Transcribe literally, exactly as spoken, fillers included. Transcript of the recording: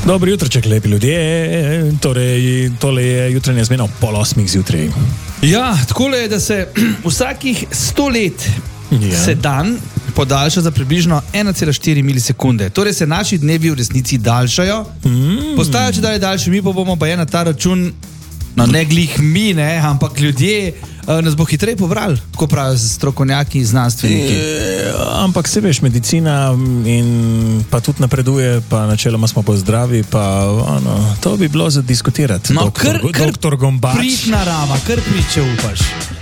Dobro jutreček, lepi ljudje. Torej, tole je jutranja zmena ob pol osmih zjutraj. Ja, takole je, da se vsakih sto let Ja. se dan podaljša za približno ena cela štiri milisekunde. Torej se naši dnevi v resnici daljšajo, Mm. postajajo če dalje daljši, mi pa bomo pa je na ta račun, no ne glih mi, ne, ampak ljudje uh, nas bo hitreje pobrali, tako pravijo strokovnjaki in znanstveniki. E, ampak se veš, medicina in pa tudi napreduje, pa načeloma smo pa zdravi, pa ono, to bi bilo za diskutirati. No, doktor, kar, kar doktor Gombač. prid narava, kar prid, če upaš.